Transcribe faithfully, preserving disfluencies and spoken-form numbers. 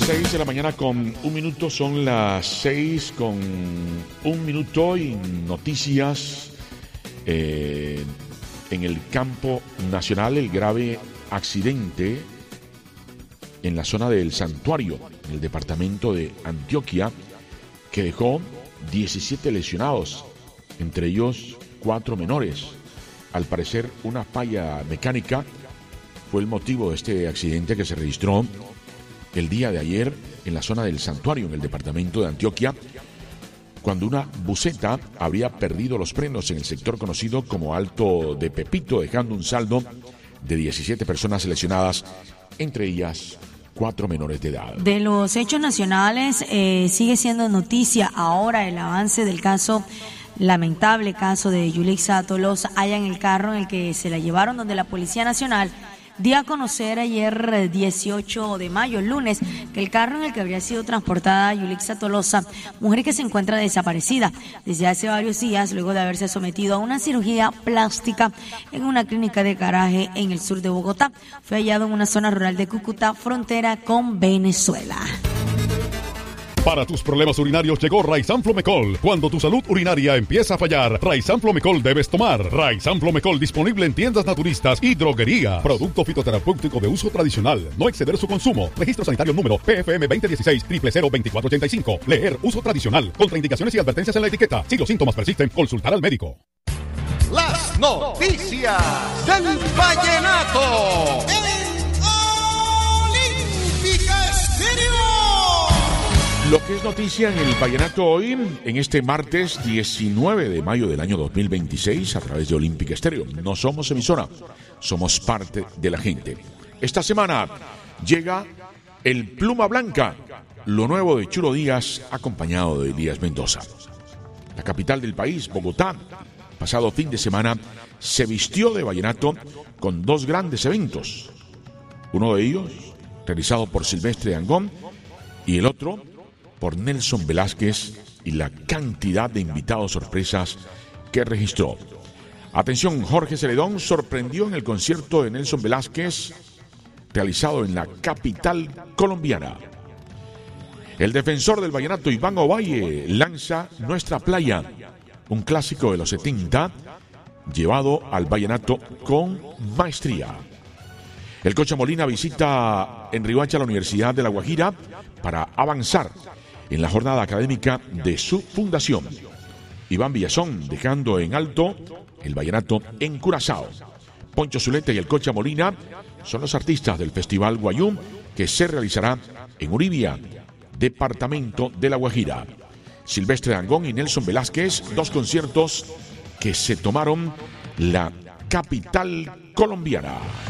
seis de la mañana con un minuto, son las seis con un minuto y noticias eh, en el campo nacional, el grave accidente en la zona del Santuario, en el departamento de Antioquia, que dejó diecisiete lesionados, entre ellos cuatro menores. Al parecer, una falla mecánica fue el motivo de este accidente que se registró el día de ayer en la zona del Santuario, en el departamento de Antioquia, cuando una buseta habría perdido los frenos en el sector conocido como Alto de Pepito, dejando un saldo de diecisiete personas lesionadas, entre ellas cuatro menores de edad. De los hechos nacionales, eh, sigue siendo noticia ahora el avance del caso, lamentable caso de Yulixa Tolosa, allá en el carro en el que se la llevaron, donde la Policía Nacional dio a conocer ayer dieciocho de mayo, el lunes, que el carro en el que habría sido transportada Yulixa Tolosa, mujer que se encuentra desaparecida desde hace varios días, luego de haberse sometido a una cirugía plástica en una clínica de garaje en el sur de Bogotá, fue hallado en una zona rural de Cúcuta, frontera con Venezuela. Para tus problemas urinarios llegó Raizan Flomecol. Cuando tu salud urinaria empieza a fallar, Raizan Flomecol debes tomar. Raizan Flomecol disponible en tiendas naturistas y droguerías. Producto fitoterapéutico de uso tradicional. No exceder su consumo. Registro sanitario número P F M veinte dieciséis cero cero cero veinticuatro ochenta y cinco. Leer uso tradicional. Contraindicaciones y advertencias en la etiqueta. Si los síntomas persisten, consultar al médico. Las noticias del vallenato. Lo que es noticia en el vallenato hoy, en este martes diecinueve de mayo del año dos mil veintiséis, a través de Olímpica Estéreo. No somos emisora, somos parte de la gente. Esta semana llega el Pluma Blanca, lo nuevo de Chulo Díaz, acompañado de Elías Mendoza. La capital del país, Bogotá, pasado fin de semana, se vistió de vallenato con dos grandes eventos. Uno de ellos, realizado por Silvestre Dangond, y el otro, por Nelson Velázquez, y la cantidad de invitados sorpresas que registró. Atención, Jorge Celedón sorprendió en el concierto de Nelson Velázquez, realizado en la capital colombiana. El defensor del vallenato Iván Ovalle lanza Nuestra Playa, un clásico de los setenta, llevado al vallenato con maestría. El Cocha Molina visita en Riohacha la Universidad de La Guajira para avanzar en la jornada académica de su fundación. Iván Villazón dejando en alto el vallenato en Curazao. Poncho Zuleta y el Cocha Molina son los artistas del Festival Guayú, que se realizará en Uribia, departamento de La Guajira. Silvestre Dangond y Nelson Velázquez, dos conciertos que se tomaron la capital colombiana.